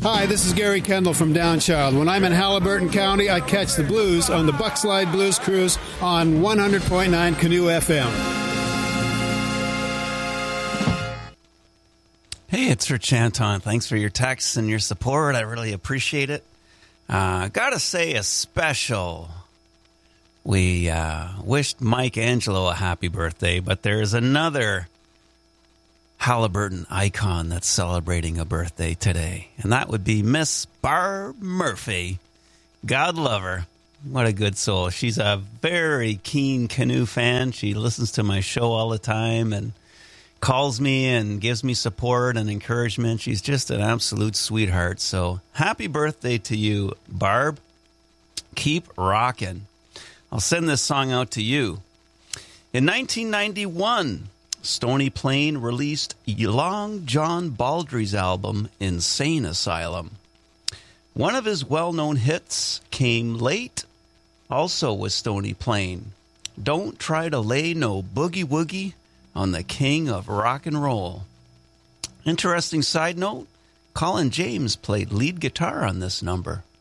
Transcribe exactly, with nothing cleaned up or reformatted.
Hi, this is Gary Kendall from Downchild. When I'm in Halliburton County, I catch the blues on the Buckslide Blues Cruise on one hundred point nine Canoe F M. Hey, it's Rich Anton. Thanks for your texts and your support. I really appreciate it. Uh, gotta say a special. We uh, wished Mike Angelo a happy birthday, but there's another Halliburton icon that's celebrating a birthday today, and that would be Miss Barb Murphy. God love her. What a good soul. She's a very keen canoe fan. She listens to my show all the time and calls me and gives me support and encouragement. She's just an absolute sweetheart. So happy birthday to you, Barb. Keep rocking. I'll send this song out to you. In nineteen ninety-one, Stony Plain released Long John Baldry's album, Insane Asylum. One of his well-known hits came late, also with Stony Plain. Don't try to lay no boogie-woogie on the king of rock and roll. Interesting side note, Colin James played lead guitar on this number.